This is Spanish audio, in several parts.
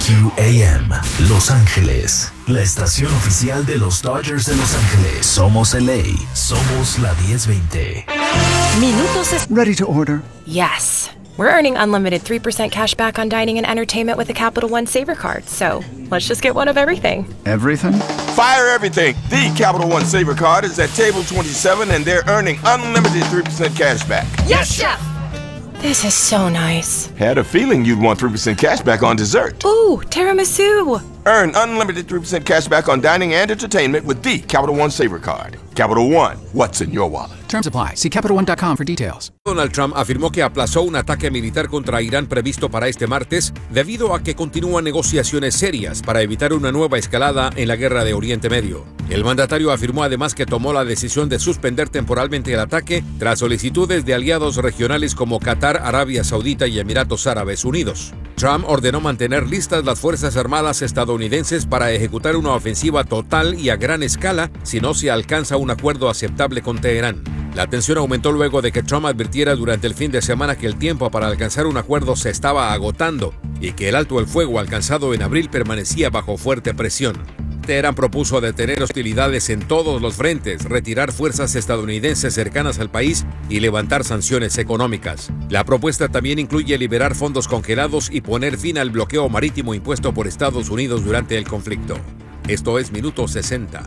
KTNQ AM, Los Ángeles, la estación oficial de los Dodgers de Los Ángeles. Somos LA, somos la 1020. Minutos es... Ready to order. Yes. We're earning unlimited 3% cash back on dining and entertainment with the Capital One Saver Card, so let's just get one of everything. Everything? Fire everything! The Capital One Saver Card is at table 27 and they're earning unlimited 3% cash back. Yes, Chef! This is so nice. Had a feeling you'd want 3% cash back on dessert. Ooh, tiramisu! Earn unlimited 3% cash back on dining and entertainment with the Capital One Saver Card. Capital One, what's in your wallet? Terms apply. See CapitalOne.com for details. Donald Trump afirmó que aplazó un ataque militar contra Irán previsto para este martes debido a que continúan negociaciones serias para evitar una nueva escalada en la guerra de Oriente Medio. El mandatario afirmó además que tomó la decisión de suspender temporalmente el ataque tras solicitudes de aliados regionales como Qatar, Arabia Saudita y Emiratos Árabes Unidos. Trump ordenó mantener listas las Fuerzas Armadas estadounidenses para ejecutar una ofensiva total y a gran escala si no se alcanza un acuerdo aceptable con Teherán. La tensión aumentó luego de que Trump advirtiera durante el fin de semana que el tiempo para alcanzar un acuerdo se estaba agotando y que el alto el fuego alcanzado en abril permanecía bajo fuerte presión. Teherán propuso detener hostilidades en todos los frentes, retirar fuerzas estadounidenses cercanas al país y levantar sanciones económicas. La propuesta también incluye liberar fondos congelados y poner fin al bloqueo marítimo impuesto por Estados Unidos durante el conflicto. Esto es Minuto 60.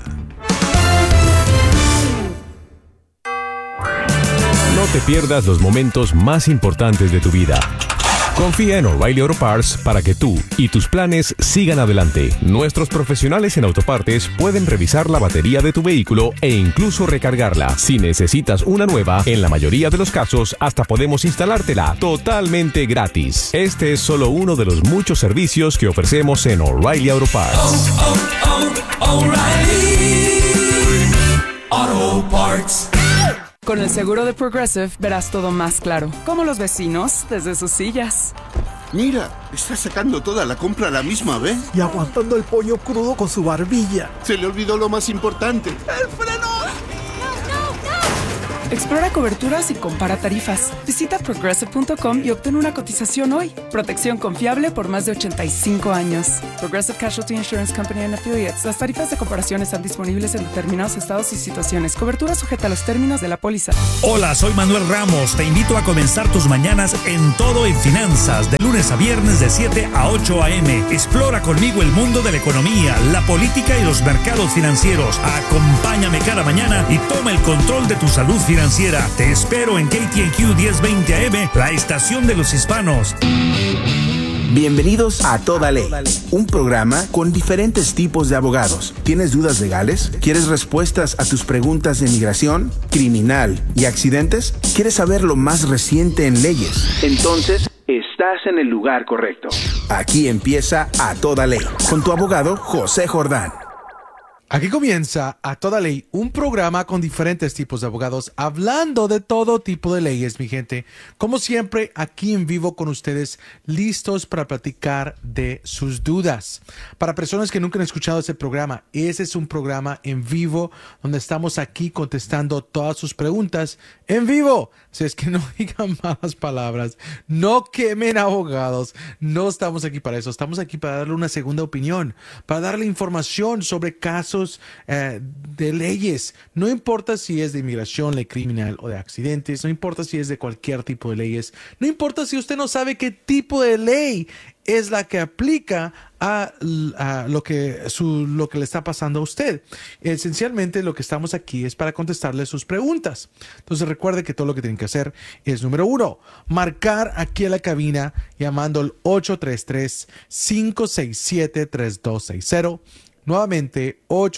No te pierdas los momentos más importantes de tu vida. Confía en O'Reilly Auto Parts para que tú y tus planes sigan adelante. Nuestros profesionales en autopartes pueden revisar la batería de tu vehículo e incluso recargarla. Si necesitas una nueva, en la mayoría de los casos hasta podemos instalártela totalmente gratis. Este es solo uno de los muchos servicios que ofrecemos en O'Reilly Auto Parts. O'Reilly Auto Parts. Con el seguro de Progressive verás todo más claro, como los vecinos desde sus sillas. Mira, está sacando toda la compra a la misma vez. Y aguantando el pollo crudo con su barbilla. Se le olvidó lo más importante. ¡El freno! Explora coberturas y compara tarifas. Visita Progressive.com y obtén una cotización hoy. Protección confiable por más de 85 años. Progressive Casualty Insurance Company and Affiliates. Las tarifas de comparación están disponibles en determinados estados y situaciones. Cobertura sujeta a los términos de la póliza. Hola, soy Manuel Ramos. Te invito a comenzar tus mañanas en Todo en Finanzas, de lunes a viernes de 7 a 8 a.m. Explora conmigo el mundo de la economía, la política y los mercados financieros. Acompáñame cada mañana y toma el control de tu salud financiera. Te espero en KTNQ 1020 AM, la estación de los hispanos. Bienvenidos a Toda Ley, un programa con diferentes tipos de abogados. ¿Tienes dudas legales? ¿Quieres respuestas a tus preguntas de migración, criminal y accidentes? ¿Quieres saber lo más reciente en leyes? Entonces, estás en el lugar correcto. Aquí empieza A Toda Ley, con tu abogado José Jordán. Aquí comienza A Toda Ley, un programa con diferentes tipos de abogados hablando de todo tipo de leyes, mi gente. Como siempre, aquí en vivo con ustedes, listos para platicar de sus dudas. Para personas que nunca han escuchado este programa, ese es un programa en vivo donde estamos aquí contestando todas sus preguntas en vivo. Si es que no digan malas palabras, no quemen abogados. No estamos aquí para eso. Estamos aquí para darle una segunda opinión, para darle información sobre casos de leyes. No importa si es de inmigración, ley criminal o de accidentes. No importa si es de cualquier tipo de leyes. No importa si usted no sabe qué tipo de ley es la que aplica a lo que le está pasando a usted. Esencialmente lo que estamos aquí es para contestarle sus preguntas. Entonces recuerde que todo lo que tienen que hacer es, número 1, marcar aquí a la cabina llamando al 833-567-3260. Nuevamente,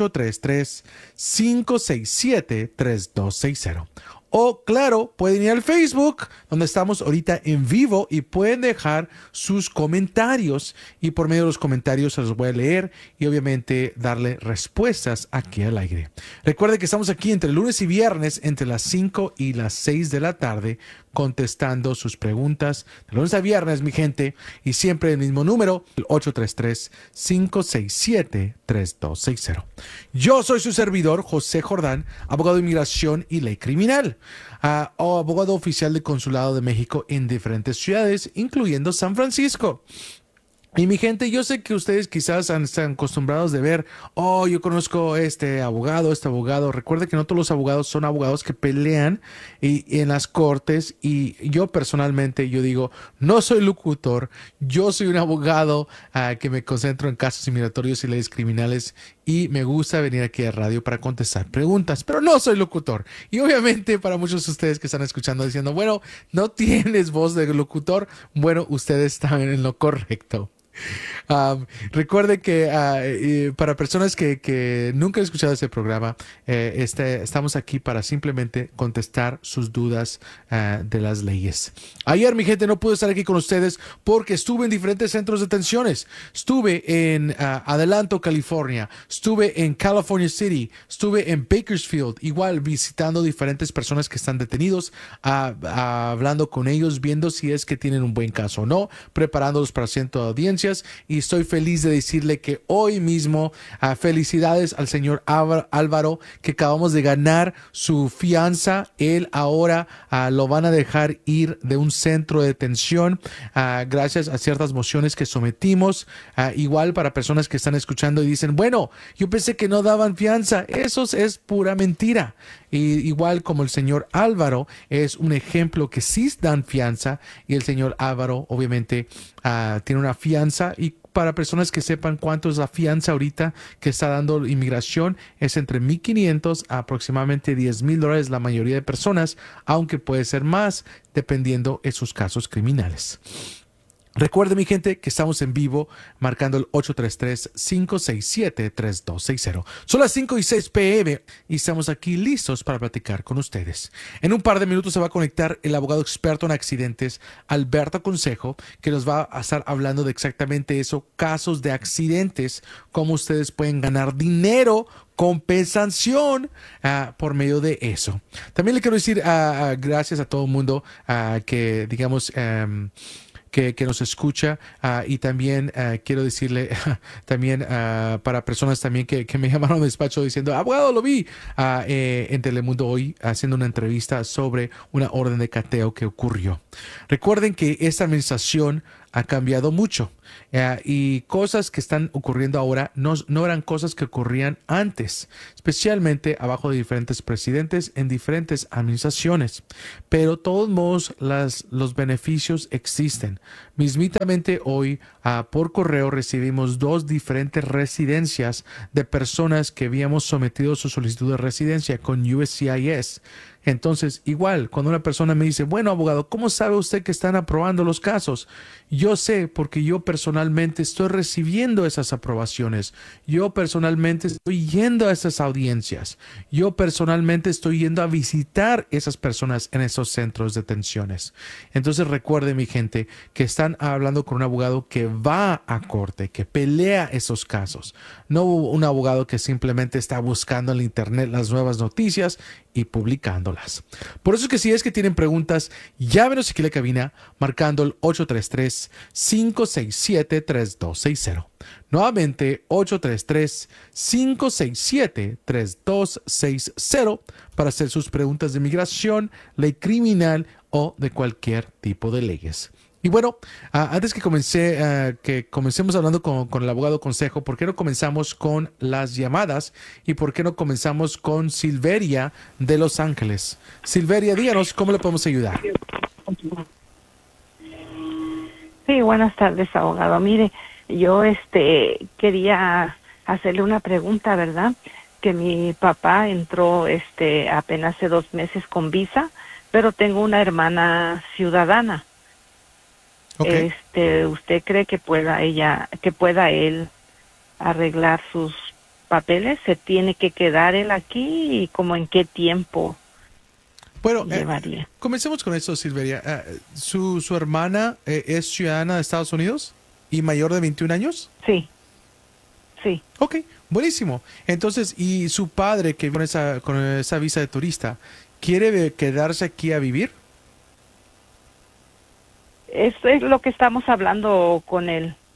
833-567-3260. O, claro, pueden ir al Facebook, donde estamos ahorita en vivo, y pueden dejar sus comentarios. Y por medio de los comentarios se los voy a leer y obviamente darle respuestas aquí al aire. Recuerde que estamos aquí entre lunes y viernes, entre las 5 y las 6 de la tarde, contestando sus preguntas de lunes a viernes, mi gente, y siempre el mismo número, el 833-567-3260. Yo soy su servidor, José Jordán, abogado de inmigración y ley criminal, abogado oficial del Consulado de México en diferentes ciudades, incluyendo San Francisco. Y mi gente, yo sé que ustedes quizás están acostumbrados de ver, oh, yo conozco este abogado. Recuerde que no todos los abogados son abogados que pelean en las cortes. Y yo personalmente, yo digo, no soy locutor, yo soy un abogado que me concentro en casos inmigratorios y leyes criminales. Y me gusta venir aquí a radio para contestar preguntas, pero no soy locutor. Y obviamente para muchos de ustedes que están escuchando diciendo, bueno, no tienes voz de locutor, bueno, ustedes están en lo correcto. Recuerde que para personas que nunca han escuchado este programa, estamos aquí para simplemente contestar sus dudas de las leyes. Ayer, mi gente, no pude estar aquí con ustedes porque estuve en diferentes centros de detenciones. Estuve en Adelanto, California. Estuve en California City. Estuve en Bakersfield, igual visitando diferentes personas que están detenidos, hablando con ellos, viendo si es que tienen un buen caso o no, preparándolos para ciento de audiencias. Y estoy feliz de decirle que hoy mismo, felicidades al señor Álvaro, que acabamos de ganar su fianza. Él ahora lo van a dejar ir de un centro de detención gracias a ciertas mociones que sometimos. Igual para personas que están escuchando y dicen, bueno, yo pensé que no daban fianza. Eso es pura mentira. Y igual como el señor Álvaro es un ejemplo que sí dan fianza, y el señor Álvaro obviamente tiene una fianza. Y para personas que sepan cuánto es la fianza ahorita que está dando inmigración, es entre $1,500 a aproximadamente $10,000 la mayoría de personas, aunque puede ser más dependiendo de sus casos criminales. Recuerde, mi gente, que estamos en vivo marcando el 833-567-3260. Son las 5:06 p.m. y estamos aquí listos para platicar con ustedes. En un par de minutos se va a conectar el abogado experto en accidentes, Alberto Consejo, que nos va a estar hablando de exactamente eso, casos de accidentes, cómo ustedes pueden ganar dinero, compensación por medio de eso. También le quiero decir gracias a todo el mundo que, digamos, que nos escucha, y también quiero decirle también para personas también que me llamaron al despacho diciendo, abogado, lo vi en Telemundo hoy haciendo una entrevista sobre una orden de cateo que ocurrió. Recuerden que esta administración ha cambiado mucho y cosas que están ocurriendo ahora no eran cosas que ocurrían antes, especialmente abajo de diferentes presidentes en diferentes administraciones. Pero de todos modos los beneficios existen. Mismitamente hoy por correo recibimos 2 diferentes residencias de personas que habíamos sometido su solicitud de residencia con USCIS. Entonces, igual, cuando una persona me dice, bueno, abogado, ¿cómo sabe usted que están aprobando los casos? Yo sé porque yo personalmente estoy recibiendo esas aprobaciones. Yo personalmente estoy yendo a esas audiencias. Yo personalmente estoy yendo a visitar esas personas en esos centros de detenciones. Entonces, recuerde, mi gente, que están hablando con un abogado que va a corte, que pelea esos casos. No un abogado que simplemente está buscando en la internet las nuevas noticias y publicándolas. Por eso es que si es que tienen preguntas, llámenos aquí a la cabina marcando el 833-567-3260. Nuevamente 833-567-3260 para hacer sus preguntas de migración, ley criminal o de cualquier tipo de leyes. Y bueno, antes que comencemos hablando con el abogado Consejo, ¿por qué no comenzamos con las llamadas? ¿Y por qué no comenzamos con Silveria de Los Ángeles? Silveria, díganos, ¿cómo le podemos ayudar? Sí, buenas tardes, abogado. Mire, yo quería hacerle una pregunta, ¿verdad? Que mi papá entró apenas hace 2 meses con visa, pero tengo una hermana ciudadana. Okay. ¿Usted cree que pueda él arreglar sus papeles? ¿Se tiene que quedar él aquí y como en qué tiempo llevaría? Comencemos con eso, Silveria. ¿Su hermana es ciudadana de Estados Unidos y mayor de 21 años? Sí. Sí. Ok, buenísimo. Entonces, ¿y su padre que viene con esa visa de turista, quiere quedarse aquí a vivir? Eso es lo que estamos hablando con él.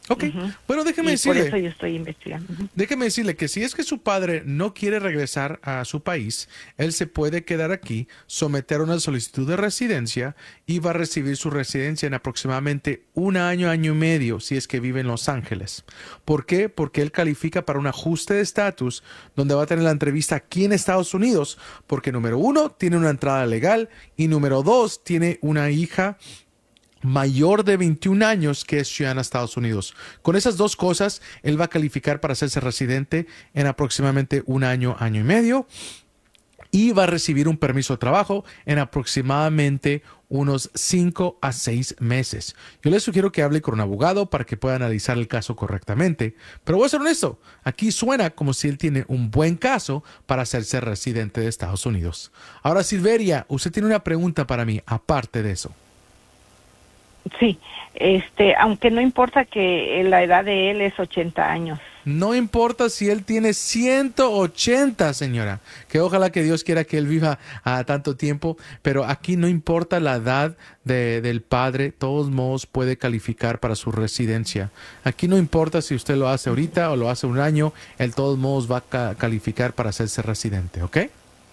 Ok, bueno, déjeme y decirle. Por eso yo estoy investigando. Déjeme decirle que si es que su padre no quiere regresar a su país, él se puede quedar aquí, someter una solicitud de residencia y va a recibir su residencia en aproximadamente un año, año y medio, si es que vive en Los Ángeles. ¿Por qué? Porque él califica para un ajuste de estatus donde va a tener la entrevista aquí en Estados Unidos, porque número 1, tiene una entrada legal y número 2, tiene una hija mayor de 21 años que es ciudadana de Estados Unidos. Con esas dos cosas, él va a calificar para hacerse residente en aproximadamente un año, año y medio, y va a recibir un permiso de trabajo en aproximadamente unos 5 a 6 meses. Yo le sugiero que hable con un abogado para que pueda analizar el caso correctamente, pero voy a ser honesto, aquí suena como si él tiene un buen caso para hacerse residente de Estados Unidos. Ahora, Silveria, usted tiene una pregunta para mí, aparte de eso. Sí, aunque no importa que la edad de él es 80 años. No importa si él tiene 180, señora, que ojalá que Dios quiera que él viva a tanto tiempo, pero aquí no importa la edad del padre, de todos modos puede calificar para su residencia. Aquí no importa si usted lo hace ahorita o lo hace un año, él de todos modos va a calificar para hacerse residente, ¿ok?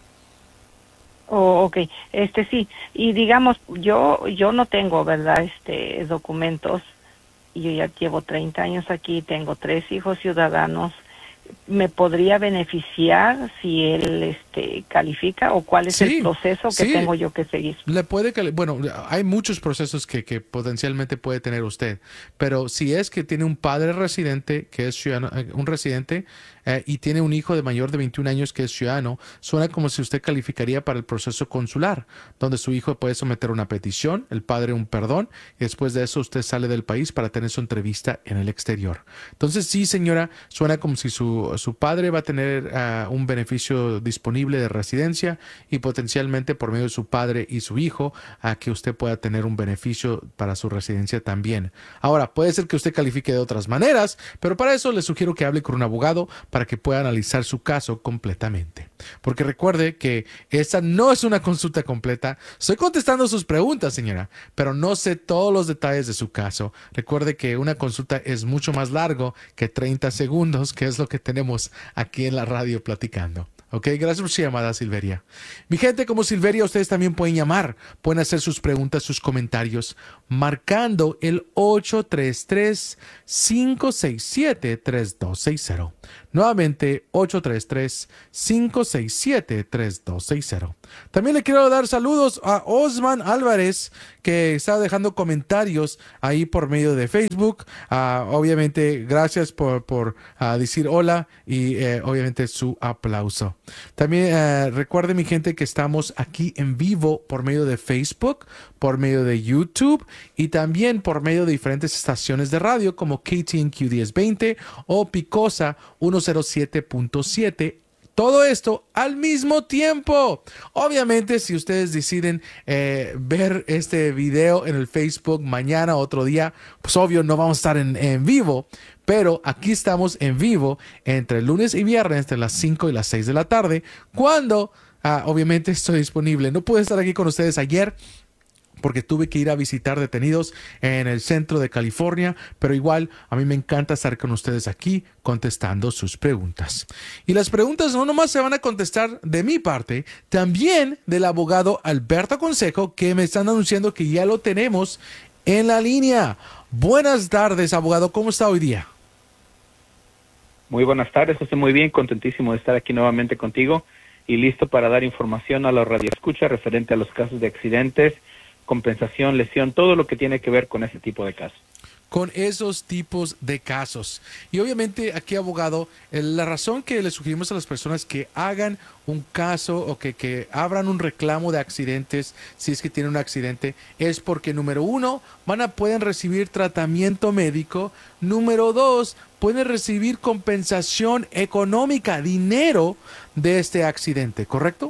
Oh, okay, sí, y digamos, yo no tengo, ¿verdad?, documentos, y yo ya llevo 30 años aquí, tengo 3 hijos ciudadanos. ¿Me podría beneficiar si él califica o cuál es el proceso que tengo yo que seguir? Bueno, hay muchos procesos que potencialmente puede tener usted, pero si es que tiene un padre residente que es ciudadano, un residente y tiene un hijo de mayor de 21 años que es ciudadano, suena como si usted calificaría para el proceso consular, donde su hijo puede someter una petición, el padre un perdón, y después de eso usted sale del país para tener su entrevista en el exterior. Entonces sí, señora, suena como si su padre va a tener un beneficio disponible de residencia y potencialmente por medio de su padre y su hijo que usted pueda tener un beneficio para su residencia también. Ahora, puede ser que usted califique de otras maneras, pero para eso le sugiero que hable con un abogado para que pueda analizar su caso completamente. Porque recuerde que esta no es una consulta completa. Estoy contestando sus preguntas, señora, pero no sé todos los detalles de su caso. Recuerde que una consulta es mucho más largo que 30 segundos, que es lo que tenemos aquí en la radio platicando. Ok, gracias por su llamada, Silveria. Mi gente, como Silveria, ustedes también pueden llamar, pueden hacer sus preguntas, sus comentarios, marcando el 833-567-3260. Nuevamente, 833-567-3260. También le quiero dar saludos a Osman Álvarez, que está dejando comentarios ahí por medio de Facebook. Obviamente, gracias por decir hola y obviamente su aplauso. También recuerde, mi gente, que estamos aquí en vivo por medio de Facebook, por medio de YouTube y también por medio de diferentes estaciones de radio como KTNQ 1020 o Picosa 107.7. Todo esto al mismo tiempo. Obviamente, si ustedes deciden ver este video en el Facebook mañana o otro día, pues obvio no vamos a estar en vivo. Pero aquí estamos en vivo entre lunes y viernes, entre las 5 y las 6 de la tarde, cuando obviamente estoy disponible. No pude estar aquí con ustedes ayer porque tuve que ir a visitar detenidos en el centro de California, pero igual a mí me encanta estar con ustedes aquí contestando sus preguntas. Y las preguntas no nomás se van a contestar de mi parte, también del abogado Alberto Consejo, que me están anunciando que ya lo tenemos en la línea. Buenas tardes, abogado, ¿cómo está hoy día? Muy buenas tardes, estoy muy bien, contentísimo de estar aquí nuevamente contigo y listo para dar información a la radioescucha referente a los casos de accidentes, compensación, lesión, todo lo que tiene que ver con ese tipo de casos. Con esos tipos de casos. Y obviamente aquí, abogado, la razón que le sugerimos a las personas que hagan un caso o que abran un reclamo de accidentes, si es que tienen un accidente, es porque, número 1, pueden recibir tratamiento médico. Número 2, pueden recibir compensación económica, dinero de este accidente, ¿correcto?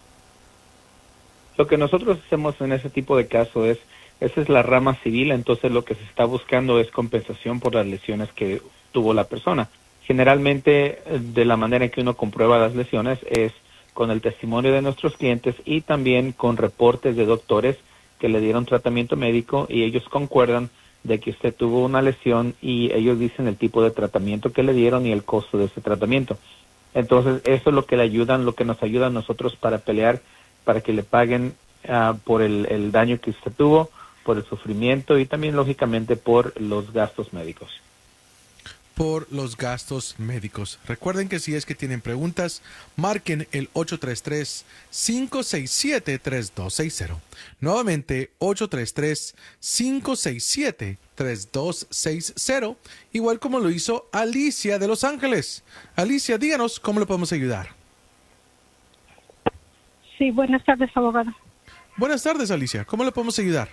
Lo que nosotros hacemos en ese tipo de caso esa es la rama civil, entonces lo que se está buscando es compensación por las lesiones que tuvo la persona. Generalmente, de la manera en que uno comprueba las lesiones es con el testimonio de nuestros clientes y también con reportes de doctores que le dieron tratamiento médico y ellos concuerdan de que usted tuvo una lesión y ellos dicen el tipo de tratamiento que le dieron y el costo de ese tratamiento. Entonces, eso es lo que nos ayuda a nosotros para pelear, para que le paguen por el daño que usted tuvo, por el sufrimiento y también, lógicamente, por los gastos médicos. Por los gastos médicos. Recuerden que si es que tienen preguntas, marquen el 833-567-3260. Nuevamente, 833-567-3260. Igual como lo hizo Alicia de Los Ángeles. Alicia, díganos cómo le podemos ayudar. Sí, buenas tardes, abogado. Buenas tardes, Alicia. ¿Cómo le podemos ayudar?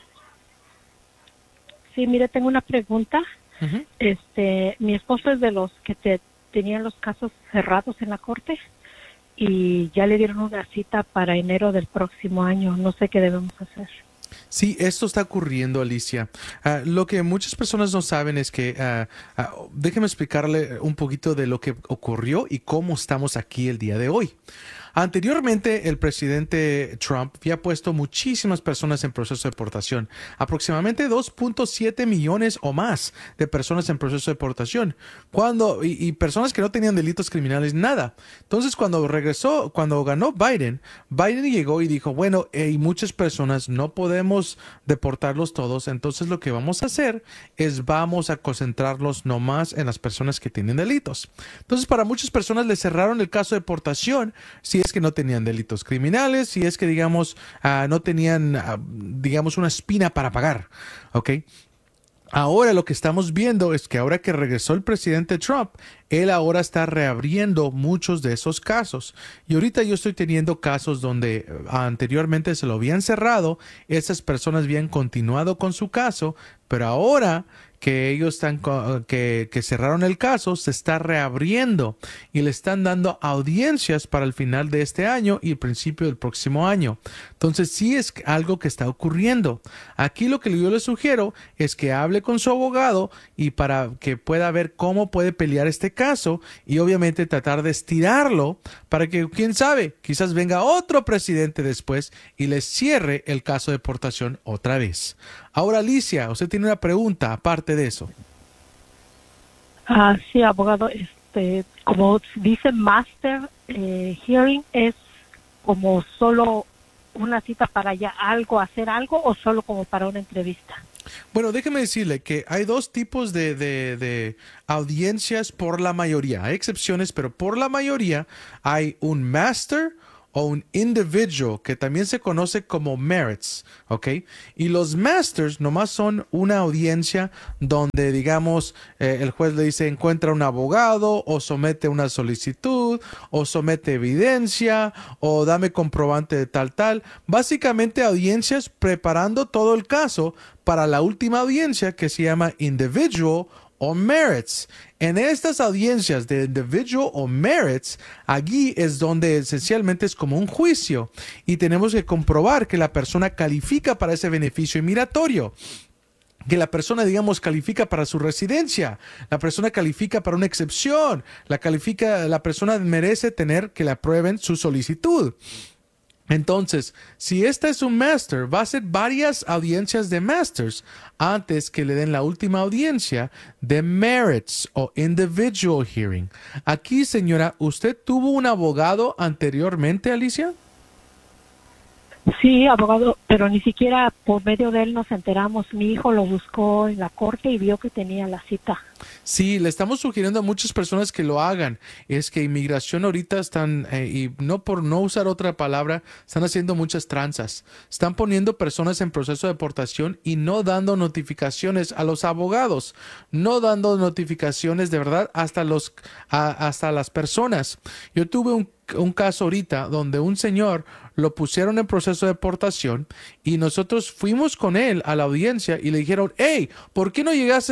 Sí, mire, tengo una pregunta. Uh-huh. Mi esposo es de los que tenían los casos cerrados en la corte y ya le dieron una cita para enero del próximo año. No sé qué debemos hacer. Sí, esto está ocurriendo, Alicia. Lo que muchas personas no saben es que, déjeme explicarle un poquito de lo que ocurrió y cómo estamos aquí el día de hoy. Anteriormente, el presidente Trump había puesto muchísimas personas en proceso de deportación, aproximadamente 2.7 millones o más de personas en proceso de deportación, y personas que no tenían delitos criminales, nada. Entonces, cuando ganó Biden llegó y dijo, bueno, muchas personas no podemos deportarlos todos, entonces lo que vamos a hacer es vamos a concentrarlos nomás en las personas que tienen delitos. Entonces, para muchas personas le cerraron el caso de deportación si es que no tenían delitos criminales, si es que, digamos, no tenían, digamos, una espina para pagar, ¿ok? Ahora lo que estamos viendo es que ahora que regresó el presidente Trump, él ahora está reabriendo muchos de esos casos. Y ahorita yo estoy teniendo casos donde anteriormente se lo habían cerrado, esas personas habían continuado con su caso, pero ahora que ellos que cerraron el caso, se está reabriendo y le están dando audiencias para el final de este año y el principio del próximo año. Entonces sí es algo que está ocurriendo. Aquí lo que yo le sugiero es que hable con su abogado y para que pueda ver cómo puede pelear este caso y obviamente tratar de estirarlo para que, quién sabe, quizás venga otro presidente después y le cierre el caso de deportación otra vez. Ahora, Alicia, usted tiene una pregunta aparte de eso. Sí, abogado, como dice Master Hearing, ¿es como solo una cita para ya hacer algo o solo como para una entrevista? Bueno, déjeme decirle que hay dos tipos de audiencias por la mayoría. Hay excepciones, pero por la mayoría hay un Master o un individual, que también se conoce como merits, ¿ok? Y los masters nomás son una audiencia donde, digamos, el juez le dice encuentra un abogado o somete una solicitud o somete evidencia o dame comprobante de tal. Básicamente audiencias preparando todo el caso para la última audiencia que se llama individual o merits. En estas audiencias de individual o merits, allí es donde esencialmente es como un juicio y tenemos que comprobar que la persona califica para ese beneficio inmigratorio, que la persona, digamos, califica para su residencia, la persona califica para una excepción, la persona merece tener que le aprueben su solicitud. Entonces, si esta es un master, va a ser varias audiencias de masters antes que le den la última audiencia de merits o individual hearing. Aquí, señora, ¿usted tuvo un abogado anteriormente, Alicia? Sí, abogado, pero ni siquiera por medio de él nos enteramos. Mi hijo lo buscó en la corte y vio que tenía la cita. Sí, le estamos sugiriendo a muchas personas que lo hagan. Es que inmigración ahorita están, y no por no usar otra palabra, están haciendo muchas tranzas. Están poniendo personas en proceso de deportación y no dando notificaciones a los abogados, no dando notificaciones de verdad hasta las personas. Yo tuve un caso ahorita donde un señor lo pusieron en proceso de deportación y nosotros fuimos con él a la audiencia y le dijeron, hey, ¿por qué no llegaste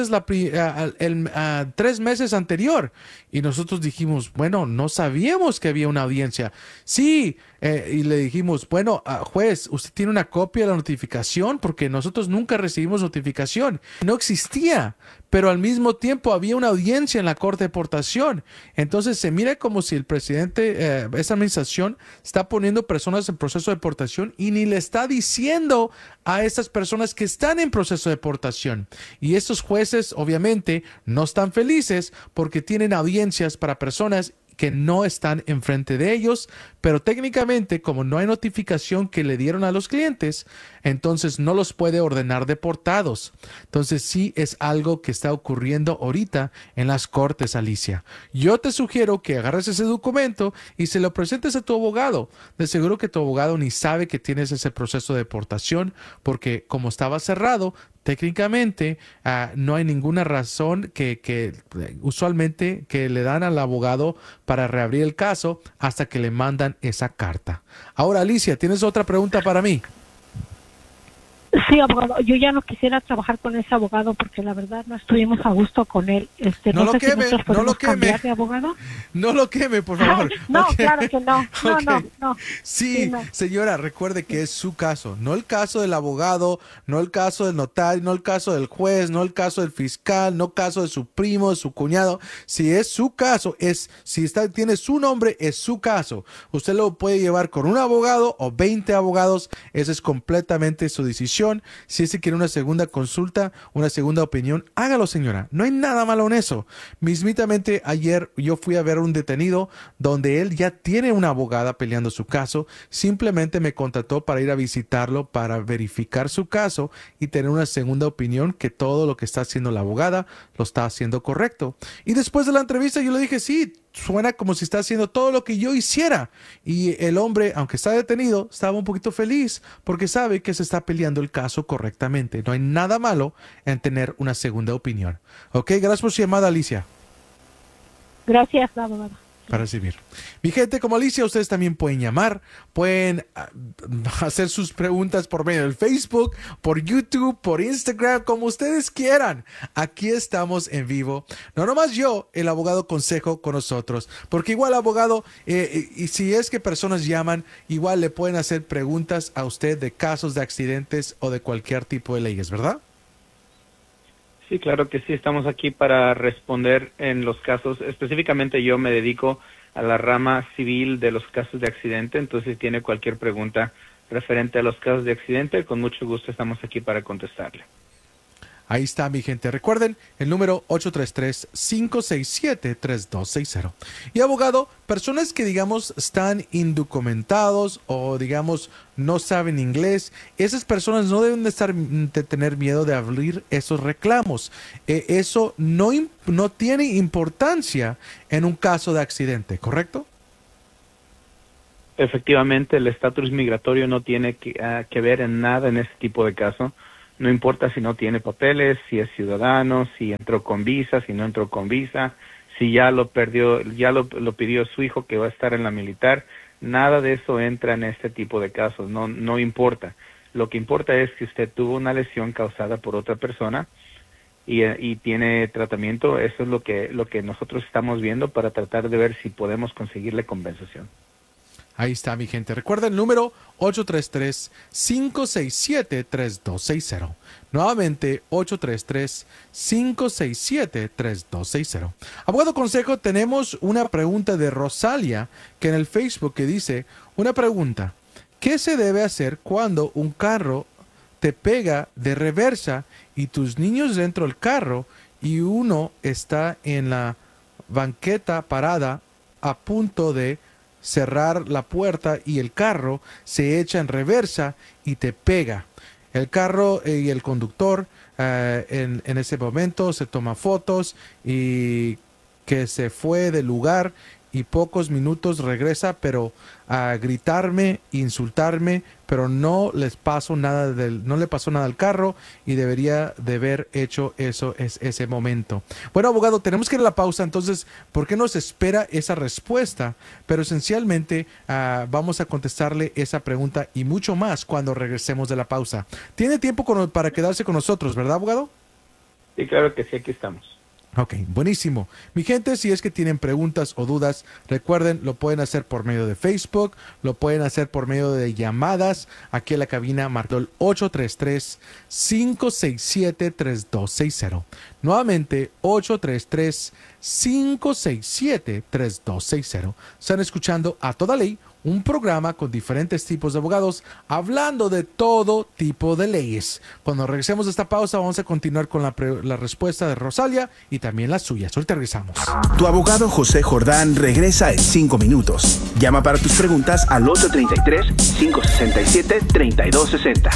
3 meses anterior? Y nosotros dijimos, bueno, no sabíamos que había una audiencia. Sí, y le dijimos, bueno, juez, ¿usted tiene una copia de la notificación? Porque nosotros nunca recibimos notificación. No existía. pero al mismo tiempo había una audiencia en la Corte de Deportación. Entonces se mira como si el presidente, esa administración, está poniendo personas en proceso de deportación y ni le está diciendo a estas personas que están en proceso de deportación. Y estos jueces obviamente no están felices porque tienen audiencias para personas que no están enfrente de ellos, pero técnicamente como no hay notificación que le dieron a los clientes, entonces no los puede ordenar deportados. Entonces sí es algo que está ocurriendo ahorita en las cortes, Alicia. Yo te sugiero que agarres ese documento y se lo presentes a tu abogado. De seguro que tu abogado ni sabe que tienes ese proceso de deportación porque como estaba cerrado, técnicamente no hay ninguna razón que usualmente que le dan al abogado para reabrir el caso hasta que le mandan esa carta. Ahora, Alicia, ¿tienes otra pregunta para mí? Sí, abogado, yo ya no quisiera trabajar con ese abogado porque la verdad no estuvimos a gusto con él. No lo queme, no lo queme. De abogado. No lo queme, por favor. No, okay. Claro que no. No, okay. no. Sí, no. Señora, recuerde que es su caso, no el caso del abogado, no el caso del notario, no el caso del juez, no el caso del fiscal, no el caso de su primo, de su cuñado. Si es su caso, tiene su nombre, es su caso. Usted lo puede llevar con un abogado o 20 abogados, esa es completamente su decisión. Si se quiere una segunda consulta, una segunda opinión, hágalo, señora. No hay nada malo en eso. Mismitamente ayer yo fui a ver a un detenido donde él ya tiene una abogada peleando su caso. Simplemente me contrató para ir a visitarlo para verificar su caso y tener una segunda opinión que todo lo que está haciendo la abogada lo está haciendo correcto. Y después de la entrevista yo le dije, sí, suena como si está haciendo todo lo que yo hiciera. Y el hombre, aunque está detenido, estaba un poquito feliz porque sabe que se está peleando el caso correctamente. No hay nada malo en tener una segunda opinión. Ok, gracias por su llamada, Alicia. Gracias, abogado. Para recibir. Mi gente, como Alicia, ustedes también pueden llamar, pueden hacer sus preguntas por medio del Facebook, por YouTube, por Instagram, como ustedes quieran. Aquí estamos en vivo. No nomás yo, el abogado Consejo con nosotros, porque igual abogado, y si es que personas llaman, igual le pueden hacer preguntas a usted de casos de accidentes o de cualquier tipo de leyes, ¿verdad? Sí, claro que sí, estamos aquí para responder en los casos. Específicamente yo me dedico a la rama civil de los casos de accidente, entonces si tiene cualquier pregunta referente a los casos de accidente, con mucho gusto estamos aquí para contestarle. Ahí está, mi gente. Recuerden el número 833-567-3260. Y abogado, personas que digamos están indocumentados o digamos no saben inglés, esas personas no deben de tener miedo de abrir esos reclamos. Eso no tiene importancia en un caso de accidente, ¿correcto? Efectivamente, el estatus migratorio no tiene que ver en nada en este tipo de caso. No importa si no tiene papeles, si es ciudadano, si entró con visa, si no entró con visa, si ya lo perdió, ya lo pidió su hijo que va a estar en la militar. Nada de eso entra en este tipo de casos, no importa. Lo que importa es que usted tuvo una lesión causada por otra persona y tiene tratamiento. Eso es lo que nosotros estamos viendo para tratar de ver si podemos conseguirle compensación. Ahí está, mi gente. Recuerda el número 833-567-3260. Nuevamente, 833-567-3260. Abogado Consejo, tenemos una pregunta de Rosalia, que en el Facebook que dice, una pregunta, ¿qué se debe hacer cuando un carro te pega de reversa y tus niños dentro del carro y uno está en la banqueta parada a punto de cerrar la puerta y el carro se echa en reversa y te pega? El carro y el conductor en ese momento se toma fotos y que se fue del lugar y pocos minutos regresa, pero a gritarme, insultarme, pero no le pasó nada al carro y debería de haber hecho eso ese momento. Bueno, abogado, tenemos que ir a la pausa, entonces, ¿por qué nos espera esa respuesta? Pero esencialmente vamos a contestarle esa pregunta y mucho más cuando regresemos de la pausa. ¿Tiene tiempo para quedarse con nosotros, verdad, abogado? Sí, claro que sí, aquí estamos. Ok, buenísimo. Mi gente, si es que tienen preguntas o dudas, recuerden, lo pueden hacer por medio de Facebook, lo pueden hacer por medio de llamadas. Aquí en la cabina marcó el 833-567-3260. Nuevamente, 833-567-3260. Están escuchando A Toda Ley, un programa con diferentes tipos de abogados hablando de todo tipo de leyes. Cuando regresemos de esta pausa vamos a continuar con la respuesta de Rosalia y también las suyas. Ahorita regresamos. Tu abogado José Jordán regresa en 5 minutos. Llama para tus preguntas al 833-567-3260.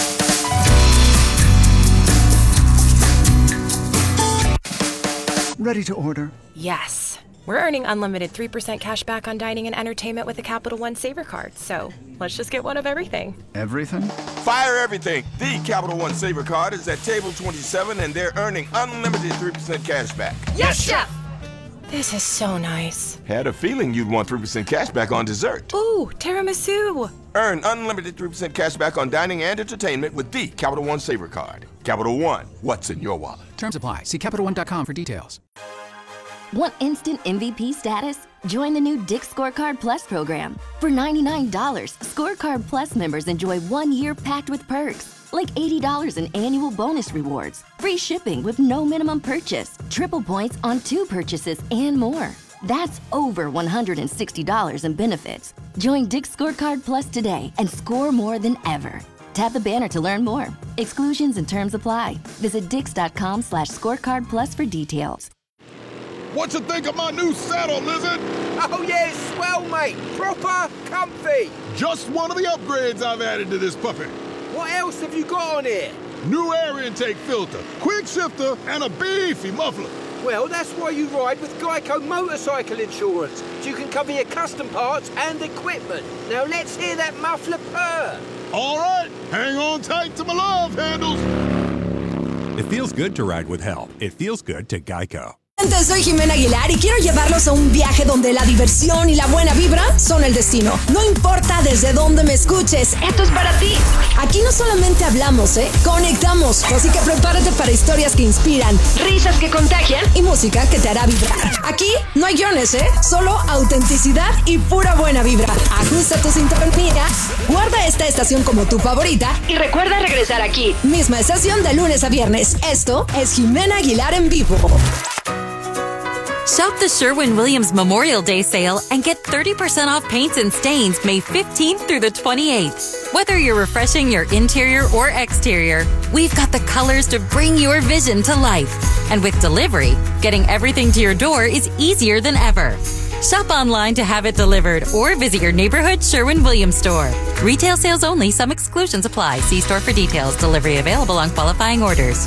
Ready to order? Yes. We're earning unlimited 3% cash back on dining and entertainment with a Capital One Saver card. So let's just get one of everything. Everything? Fire everything. The Capital One Saver card is at table 27 and they're earning unlimited 3% cash back. Yes, Chef! This is so nice. Had a feeling you'd want 3% cash back on dessert. Ooh, tiramisu. Earn unlimited 3% cash back on dining and entertainment with the Capital One Saver card. Capital One, what's in your wallet? Terms apply. See CapitalOne.com for details. Want instant MVP status? Join the new Dick's Scorecard Plus program. For $99, Scorecard Plus members enjoy 1 year packed with perks, like $80 in annual bonus rewards, free shipping with no minimum purchase, triple points on 2 purchases, and more. That's over $160 in benefits. Join Dick's Scorecard Plus today and score more than ever. Tap the banner to learn more. Exclusions and terms apply. Visit dix.com/scorecardplus for details. What you think of my new saddle, Lizard? Oh, yeah, it's swell, mate. Proper comfy. Just one of the upgrades I've added to this puppy. What else have you got on here? New air intake filter, quick shifter, and a beefy muffler. Well, that's why you ride with Geico Motorcycle Insurance. So you can cover your custom parts and equipment. Now let's hear that muffler purr. All right, hang on tight to my love handles. It feels good to ride with help. It feels good to Geico. Soy Jimena Aguilar y quiero llevarlos a un viaje donde la diversión y la buena vibra son el destino. No importa desde dónde me escuches, esto es para ti. Aquí no solamente hablamos, conectamos. Así que prepárate para historias que inspiran, risas que contagian y música que te hará vibrar. Aquí no hay guiones, solo autenticidad y pura buena vibra. Ajusta tu sintonía, guarda esta estación como tu favorita y recuerda regresar aquí. Misma estación de lunes a viernes. Esto es Jimena Aguilar en vivo. Shop the Sherwin-Williams Memorial Day sale and get 30% off paints and stains May 15th through the 28th. Whether you're refreshing your interior or exterior, we've got the colors to bring your vision to life. And with delivery, getting everything to your door is easier than ever. Shop online to have it delivered or visit your neighborhood Sherwin-Williams store. Retail sales only. Some exclusions apply. See store for details. Delivery available on qualifying orders.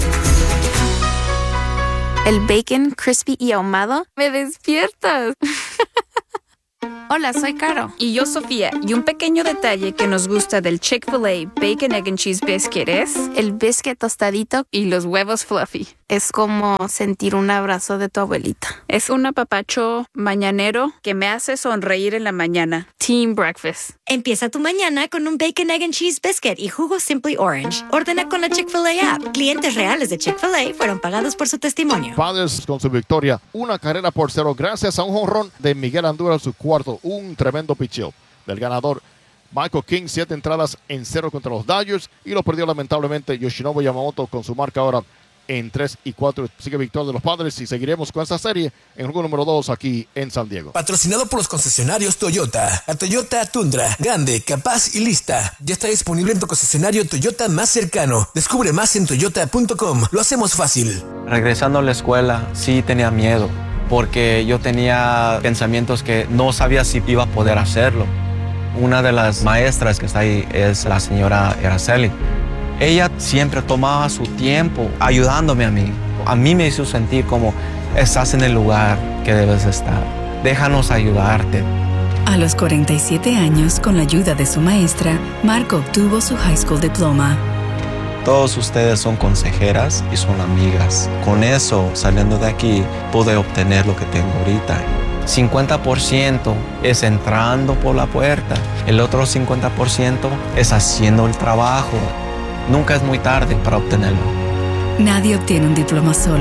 El bacon crispy y ahumado me despiertas. Hola, soy Caro. Y yo, Sofía. Y un pequeño detalle que nos gusta del Chick-fil-A Bacon, Egg and Cheese Biscuit es el biscuit tostadito y los huevos fluffy. Es como sentir un abrazo de tu abuelita. Es un apapacho mañanero que me hace sonreír en la mañana. Team Breakfast. Empieza tu mañana con un Bacon, Egg and Cheese Biscuit y jugo Simply Orange. Ordena con la Chick-fil-A app. Clientes reales de Chick-fil-A fueron pagados por su testimonio. Padres con su victoria, 1-0 gracias a un jonrón de Miguel Andújar, su cuarto, un tremendo picheo del ganador Michael King, 7 entradas en 0 contra los Dodgers y lo perdió lamentablemente Yoshinobu Yamamoto con su marca ahora en 3-4. Sigue victoria de los Padres y seguiremos con esta serie en el juego número 2 aquí en San Diego. Patrocinado por los concesionarios Toyota. La Toyota Tundra, grande, capaz y lista. Ya está disponible en tu concesionario Toyota más cercano. Descubre más en toyota.com. Lo hacemos fácil. Regresando a la escuela, sí tenía miedo, porque yo tenía pensamientos que no sabía si iba a poder hacerlo. Una de las maestras que está ahí es la señora Araceli. Ella siempre tomaba su tiempo ayudándome a mí. A mí me hizo sentir como estás en el lugar que debes estar. Déjanos ayudarte. A los 47 años, con la ayuda de su maestra, Marco obtuvo su high school diploma. Todos ustedes son consejeras y son amigas. Con eso, saliendo de aquí, pude obtener lo que tengo ahorita. 50% es entrando por la puerta. El otro 50% es haciendo el trabajo. Nunca es muy tarde para obtenerlo. Nadie obtiene un diploma solo.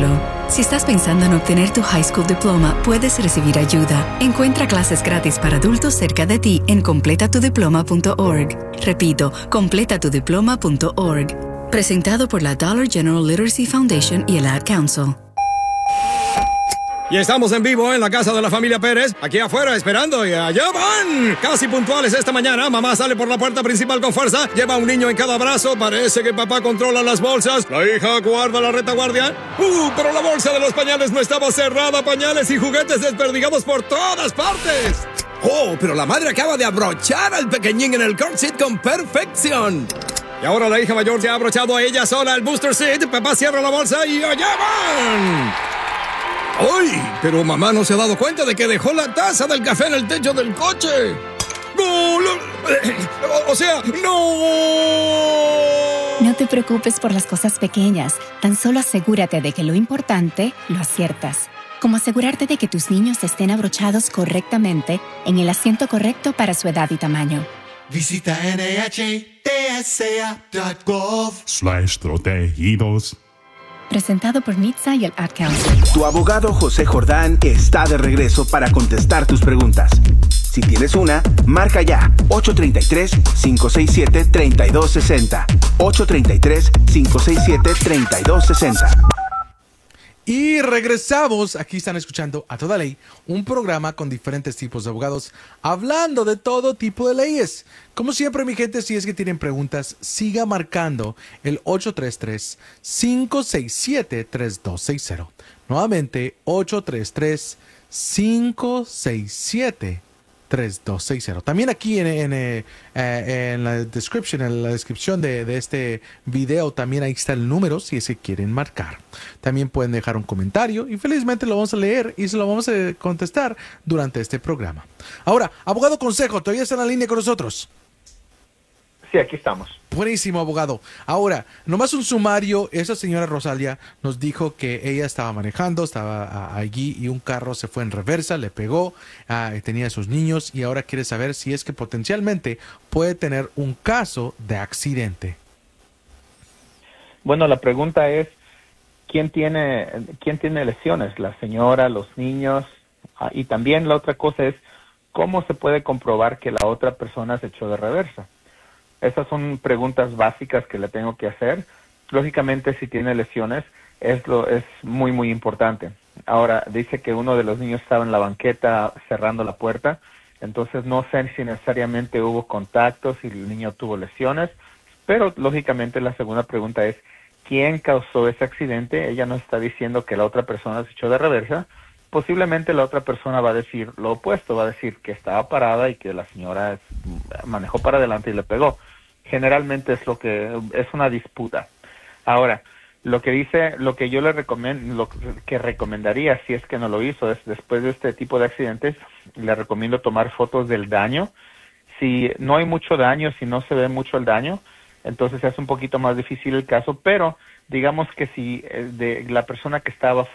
Si estás pensando en obtener tu high school diploma, puedes recibir ayuda. Encuentra clases gratis para adultos cerca de ti en completatudiploma.org. Repito, completatudiploma.org. Presentado por la Dollar General Literacy Foundation y el Ad Council. Y estamos en vivo en la casa de la familia Pérez, aquí afuera esperando, y allá van. Casi puntuales esta mañana, mamá sale por la puerta principal con fuerza, lleva a un niño en cada brazo, parece que papá controla las bolsas, la hija guarda la retaguardia. Pero la bolsa de los pañales no estaba cerrada, pañales y juguetes desperdigados por todas partes. Oh, pero la madre acaba de abrochar al pequeñín en el car seat con perfección. Y ahora la hija mayor se ha abrochado a ella sola el booster seat, papá cierra la bolsa y allá van. ¡Ay! Pero mamá no se ha dado cuenta de que dejó la taza del café en el techo del coche. ¡No! O sea, ¡no! No te preocupes por las cosas pequeñas. Tan solo asegúrate de que lo importante lo aciertas. Como asegurarte de que tus niños estén abrochados correctamente en el asiento correcto para su edad y tamaño. Visita NHTSA.gov/protegidos. Presentado por NHTSA y el Ad Council. Tu abogado José Jordán está de regreso para contestar tus preguntas. Si tienes una, marca ya 833-567-3260. 833-567-3260. Y regresamos, aquí están escuchando A Toda Ley, un programa con diferentes tipos de abogados hablando de todo tipo de leyes. Como siempre, mi gente, si es que tienen preguntas, siga marcando el 833-567-3260. Nuevamente, 833-567-3260. También aquí en la descripción de este video, también ahí está el número si es que quieren marcar. También pueden dejar un comentario y felizmente lo vamos a leer y se lo vamos a contestar durante este programa. Ahora, abogado Consejo, ¿todavía está en la línea con nosotros? Sí, aquí estamos. Buenísimo, abogado. Ahora, nomás un sumario. Esa señora Rosalia nos dijo que ella estaba manejando, estaba allí y un carro se fue en reversa, le pegó, tenía a sus niños y ahora quiere saber si es que potencialmente puede tener un caso de accidente. Bueno, la pregunta es, ¿quién tiene lesiones? ¿La señora, los niños? Y también la otra cosa es, ¿cómo se puede comprobar que la otra persona se echó de reversa? Esas son preguntas básicas que le tengo que hacer. Lógicamente, si tiene lesiones, es muy, muy importante. Ahora, dice que uno de los niños estaba en la banqueta cerrando la puerta, entonces no sé si necesariamente hubo contactos, si el niño tuvo lesiones, pero lógicamente la segunda pregunta es, ¿quién causó ese accidente? Ella no está diciendo que la otra persona se echó de reversa. Posiblemente la otra persona va a decir lo opuesto, va a decir que estaba parada y que la señora manejó para adelante y le pegó. Generalmente es una disputa. Ahora, lo que yo le recomiendo, lo que recomendaría si es que no lo hizo, es después de este tipo de accidentes, le recomiendo tomar fotos del daño. Si no hay mucho daño, si no se ve mucho el daño, entonces es un poquito más difícil el caso, pero digamos que si la persona que estaba